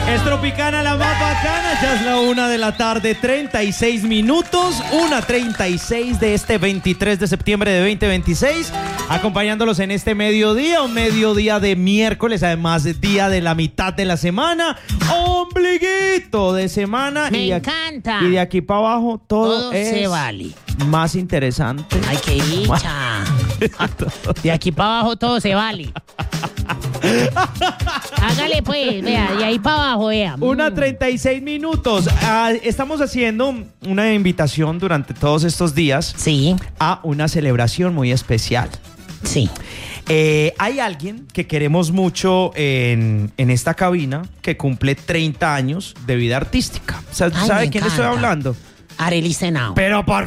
Es Tropicana, la más bacana. Ya es la 1:36 p.m. 1:36 de este 23 de septiembre de 2026. Acompañándolos en este mediodía, un mediodía de miércoles, además día de la mitad de la semana, ombliguito de semana. Me encanta. Y de aquí para abajo todo es se vale. más interesante. Ay, qué dicha. De aquí para abajo todo se vale. Hágale pues, vea, de ahí para abajo, vea. 1:36 p.m. Estamos haciendo una invitación durante todos estos días. Sí. A una celebración muy especial. Sí. Hay alguien que queremos mucho en esta cabina que cumple 30 años de vida artística. ¿Sabe de quién estoy hablando? Arelis Henao. Pero por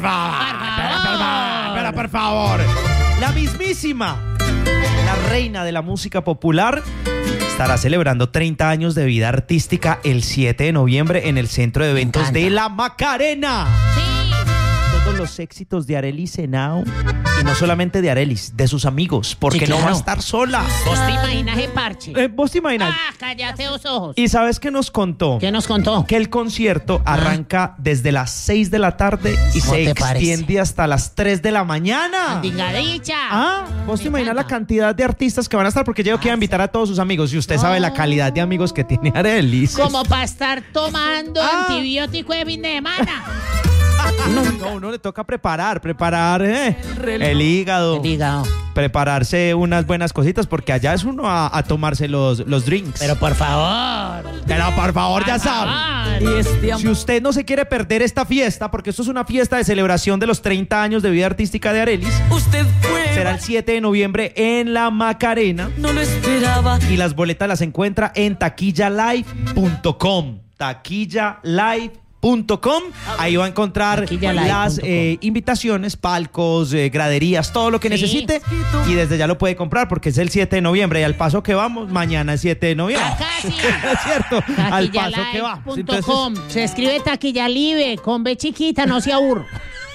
favor. La mismísima, la reina de la música popular, estará celebrando 30 años de vida artística el 7 de noviembre en el Centro de Eventos de La Macarena. Sí. Todos los éxitos de Arelis Henao, y no solamente de Arelis, de sus amigos, porque sí, claro. no va a estar sola. ¿Vos te imaginas el parche? ¿Vos te imaginas? Cállate los ojos. ¿Y sabes qué nos contó? ¿Qué nos contó? Que el concierto arranca desde las 6 de la tarde y se extiende hasta las 3 de la mañana. Andingadicha. ¿Vos te imaginas la cantidad de artistas que van a estar? Porque yo quiero invitar a todos sus amigos y usted sabe la calidad de amigos que tiene Arelis. Como para estar tomando antibiótico de fin de semana. No, uno le toca preparar el hígado. Prepararse unas buenas cositas, porque allá es uno a tomarse los drinks. Pero por favor, ya sabe. Si usted no se quiere perder esta fiesta, porque esto es una fiesta de celebración de los 30 años de vida artística de Arelis, será el 7 de noviembre en La Macarena. No lo esperaba. Y las boletas las encuentra en taquillalive.com. taquillalive.com. Ahí va a encontrar las invitaciones, palcos, graderías, todo lo que necesite, y desde ya lo puede comprar porque es el 7 de noviembre y al paso que vamos, mañana es 7 de noviembre. ¿Es cierto? Al paso que va. Entonces, se escribe Taquillalive con B chiquita, no se aburro.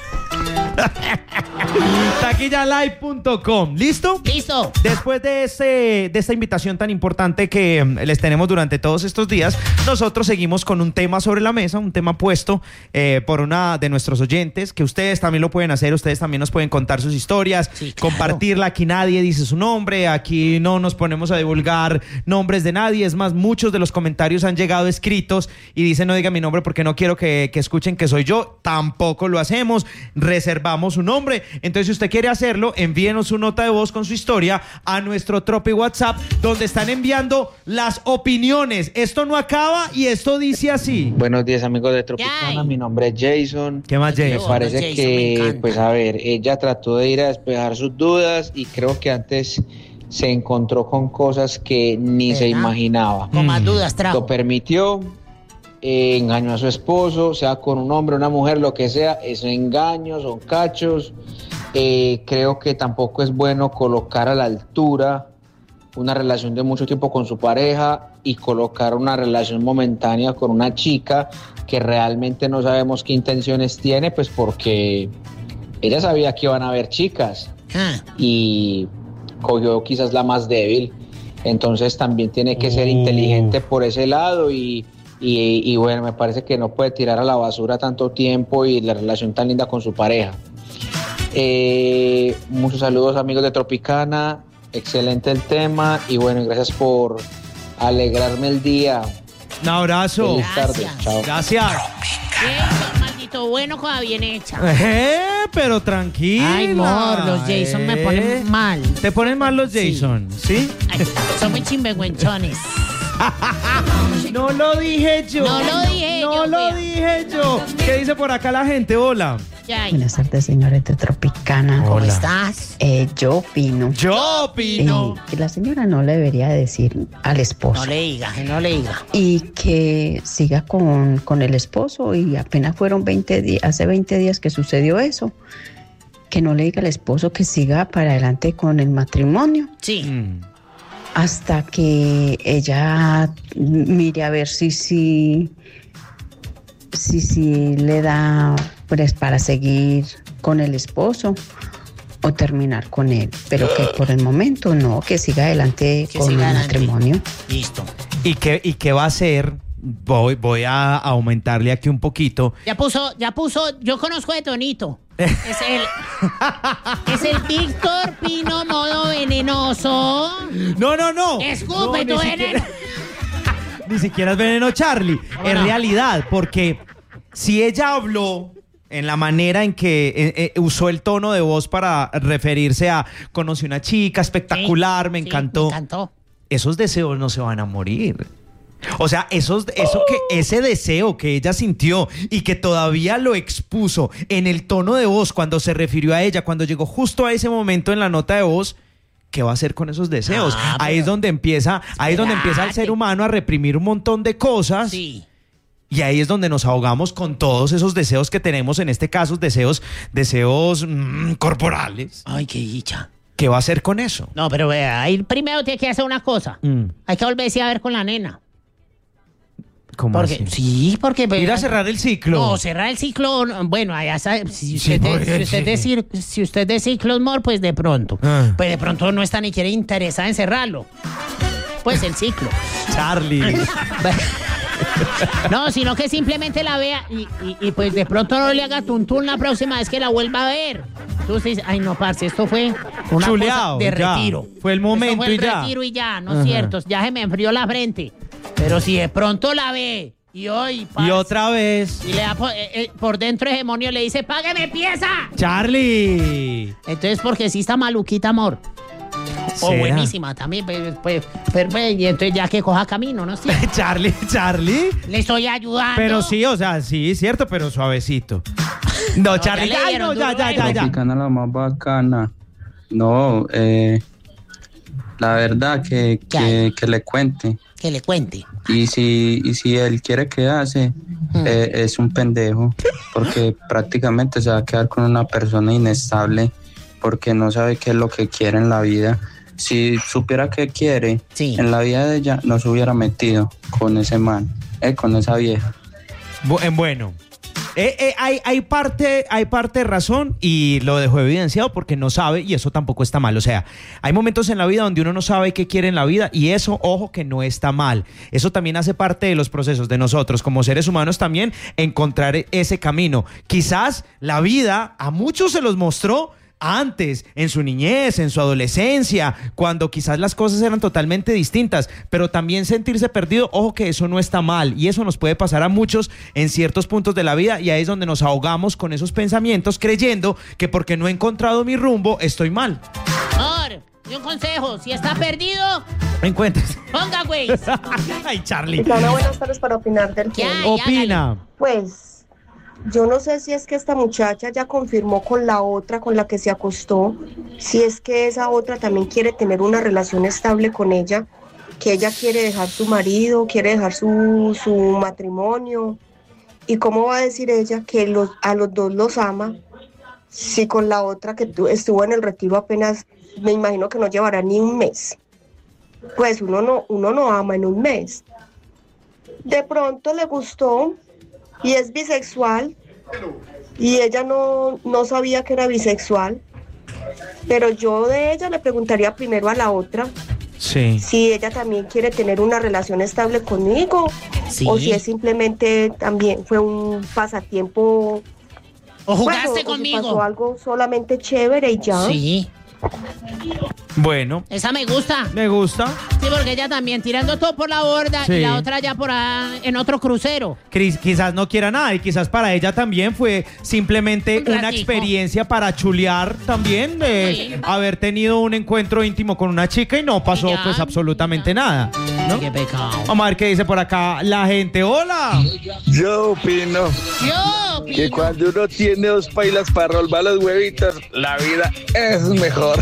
Taquillalive.com. ¿Listo? Listo. Después de esta invitación tan importante que les tenemos durante todos estos días, nosotros seguimos con un tema sobre la mesa, un tema puesto por una de nuestros oyentes, que ustedes también lo pueden hacer, ustedes también nos pueden contar sus historias, compartirla. Aquí nadie dice su nombre, aquí no nos ponemos a divulgar nombres de nadie. Es más, muchos de los comentarios han llegado escritos y dicen: no diga mi nombre porque no quiero que escuchen que soy yo. Tampoco lo hacemos, reservamos su nombre. Entonces, si usted quiere hacerlo, envíenos su nota de voz con su historia a nuestro Tropi WhatsApp, donde están enviando las opiniones. Esto no acaba y esto dice así. Buenos días, amigos de Tropicana. Mi nombre es Jason. ¿Qué más, Jason? Me parece que, pues a ver, ella trató de ir a despejar sus dudas y creo que antes se encontró con cosas que ni se imaginaba. Con más dudas trajo. Lo permitió. Engañó a su esposo, sea con un hombre, una mujer, lo que sea, es engaño, son cachos. Creo que tampoco es bueno colocar a la altura una relación de mucho tiempo con su pareja y colocar una relación momentánea con una chica que realmente no sabemos qué intenciones tiene, pues porque ella sabía que iban a haber chicas y cogió quizás la más débil. Entonces también tiene que ser inteligente por ese lado y bueno, me parece que no puede tirar a la basura tanto tiempo y la relación tan linda con su pareja. Muchos saludos, amigos de Tropicana, excelente el tema y bueno, gracias por alegrarme el día. Un abrazo. Feliz tarde. Chao. Gracias. Maldito bueno, cosa bien hecha. Pero tranquila. Ay, amor, los Jason me ponen mal. ¿Te ponen mal los Jason? ¿Sí? Ay, son muy chimbenguenchones. No lo dije yo. No lo dije yo. ¿Qué dice por acá la gente? Hola. Buenas tardes, señores de Tropicana. ¿Cómo estás? Yo opino. Que la señora no le debería decir al esposo. No le diga. Y que siga con el esposo, y apenas fueron 20 días, hace 20 días que sucedió eso. Que no le diga al esposo que siga para adelante con el matrimonio. Sí. Hasta que ella mire a ver si le da pues para seguir con el esposo o terminar con él, pero que por el momento no, que siga adelante con el matrimonio. Listo. ¿Y qué va a hacer voy a aumentarle aquí un poquito. Ya puso, yo conozco de Tonito. Es el Víctor Pino modo venenoso. No. Escupe No, tu ni veneno. Ni siquiera es veneno, Charlie. Es no? realidad, porque si ella habló en la manera en que usó el tono de voz para referirse a conocí una chica espectacular, me encantó. Me encantó. Esos deseos no se van a morir. O sea, ese deseo que ella sintió y que todavía lo expuso en el tono de voz cuando se refirió a ella, cuando llegó justo a ese momento en la nota de voz, ¿qué va a hacer con esos deseos? Ahí es donde empieza el ser humano a reprimir un montón de cosas. Sí. Y ahí es donde nos ahogamos con todos esos deseos que tenemos, en este caso, deseos corporales. Ay, qué dicha. ¿Qué va a hacer con eso? No, pero vea, ahí primero tiene que hacer una cosa. Hay que volverse a ver con la nena. ¿Cómo Porque, así? sí, porque... Ir a cerrar el ciclo. No, cerrar el ciclo, bueno, allá sabe, si usted es de ciclos, amor, pues de pronto. Pues de pronto no está ni quiere interesada en cerrarlo. Pues el ciclo. Charlie. No, sino que simplemente la vea y pues de pronto no le haga tuntún la próxima vez que la vuelva a ver. Entonces dice, ay no, parce, esto fue una Chuleado, cosa de ya. retiro. Fue el momento Esto fue y ya. retiro y ya, no es cierto, ya se me enfrió la frente. Pero si de pronto la ve y hoy, parce, Y otra vez. y le da por dentro el demonio le dice, ¡págame pieza! Charlie. Entonces porque sí está maluquita, amor. O ¿Será? buenísima también, pues, y entonces ya que coja camino, ¿no? Sí. Charlie. Le estoy ayudando. Pero sí, o sea, sí, es cierto, pero suavecito. No, Charlie, ya le dieron duro, ya. Mexicana la más bacana. No, la verdad que le cuente. Que le cuente. Y si él quiere quedarse, es un pendejo, porque prácticamente se va a quedar con una persona inestable, porque no sabe qué es lo que quiere en la vida. Si supiera qué quiere, Sí. en la vida de ella no se hubiera metido con ese man, con esa vieja. Bueno. Hay parte de razón y lo dejó evidenciado porque no sabe y eso tampoco está mal. O sea, hay momentos en la vida donde uno no sabe qué quiere en la vida y eso, ojo, que no está mal. Eso también hace parte de los procesos de nosotros como seres humanos también, encontrar ese camino. Quizás la vida a muchos se los mostró antes, en su niñez, en su adolescencia, cuando quizás las cosas eran totalmente distintas, pero también sentirse perdido, ojo que eso no está mal y eso nos puede pasar a muchos en ciertos puntos de la vida y ahí es donde nos ahogamos con esos pensamientos creyendo que porque no he encontrado mi rumbo estoy mal. Amor, y un consejo, si está perdido, Encuentres. ponga güey. Ay, Charlie. Hola, buenas tardes para opinar del ¿Qué tema. hay? Opina. Pues yo no sé si es que esta muchacha ya confirmó con la otra con la que se acostó, si es que esa otra también quiere tener una relación estable con ella, que ella quiere dejar su marido, quiere dejar su matrimonio. ¿Y cómo va a decir ella que a los dos los ama si con la otra que estuvo en el retiro apenas, me imagino que no llevará ni un mes? Pues uno no ama en un mes. De pronto le gustó y es bisexual y ella no sabía que era bisexual, pero yo de ella le preguntaría primero a la otra Sí. si ella también quiere tener una relación estable conmigo, Sí. o si es simplemente también fue un pasatiempo, O jugaste o si conmigo. pasó algo solamente chévere y ya. Sí, Bueno, esa me gusta. me gusta. Sí, porque ella también tirando todo por la borda Sí. y la otra ya en otro crucero. Quizás no quiera nada y quizás para ella también fue simplemente Un una ratico. experiencia para chulear también, de Sí. haber tenido un encuentro íntimo con una chica y no pasó Y ya, pues absolutamente nada, ¿no? Qué pecado. Vamos a ver qué dice por acá la gente. ¡Hola! Yo opino Yo, que Pino. cuando uno tiene dos pailas para rolvar los huevitos, la vida es mejor.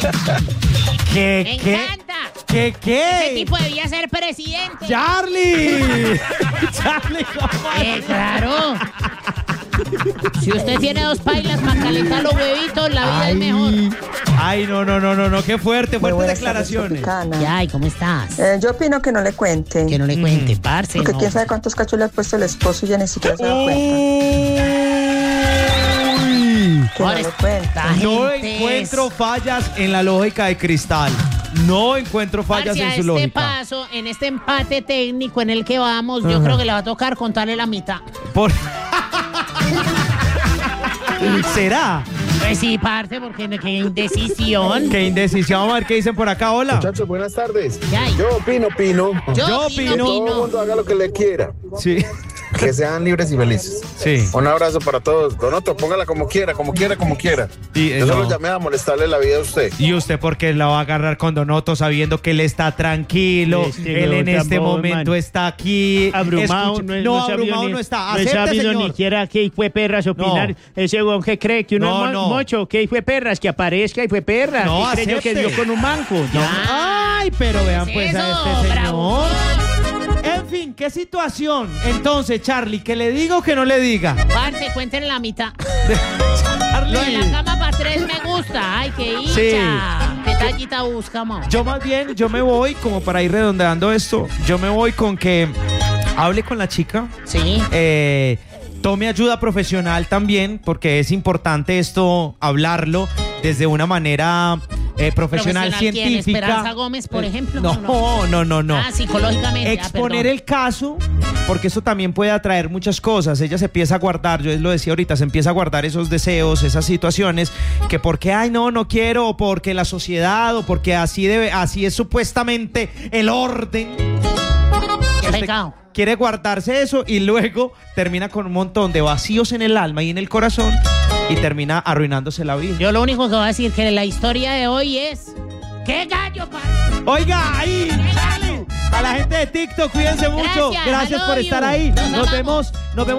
Me ¿Qué? encanta. ¿Qué? Ese tipo debía ser presidente. ¡Charlie! ¡Charlie! ¿cómo? Claro. Si usted tiene dos pailas para calentar los huevitos, la vida es mejor. Ay, no, qué fuertes Buenas declaraciones. tardes, Tropicana. Ya, ¿y cómo estás? Yo opino que no le cuente. Que no le cuente, parce. Porque no. quién sabe cuántos cachos le ha puesto el esposo y ya ni siquiera se da cuenta. Que no Ahora le cuente. esta No gente encuentro fallas en la lógica de Cristal. No encuentro fallas en su lógica. Paso, en este empate técnico en el que vamos, yo creo que le va a tocar contarle la mitad. ¿Será? Pues sí, parce, porque qué indecisión. Qué indecisión. Vamos a ver qué dicen por acá. Hola. Muchachos, buenas tardes. ¿Qué Yo opino. Yo opino. Que todo el mundo haga lo que le quiera. Sí. Que sean libres y felices. Sí. Un abrazo para todos. Donoto, póngala como quiera. Yo solo llamé a molestarle la vida a usted. ¿Y usted por qué la va a agarrar con Donoto sabiendo que él está tranquilo? Él en este momento está aquí. Abrumado. Abrumado no está. No he sabido ni siquiera que fue perras opinar. No. Ese huevón que cree que uno es mocho, que fue perras, que aparezca y fue perras. No, y creyó que dio con un manco. No. Ay, pero vean pues a este señor. Bravo. En fin, ¿qué situación? Entonces, Charlie, ¿que le diga o que no le diga? Parce, cuenten la mitad. Charlie. Lo de la cama para 3 me gusta. Ay, qué hincha. Sí. ¿Qué tallita buscamos? Yo más bien, yo me voy, como para ir redondeando esto, yo me voy con que hable con la chica. Sí. Tome ayuda profesional también, porque es importante esto, hablarlo desde una manera profesional científica. ¿Quién? ¿Esperanza Gómez, por ejemplo? No. Ah, psicológicamente. Exponer el caso, porque eso también puede atraer muchas cosas. Ella se empieza a guardar, yo lo decía ahorita, se empieza a guardar esos deseos, esas situaciones, que porque, no quiero, o porque la sociedad, o porque así es supuestamente el orden. Qué pecado. Quiere guardarse eso y luego termina con un montón de vacíos en el alma y en el corazón y termina arruinándose la vida. Yo lo único que voy a decir que la historia de hoy es... ¡Qué gallo, parce! Oiga, ahí, Charlie, a la gente de TikTok, cuídense mucho. Gracias por estar ahí. Nos vemos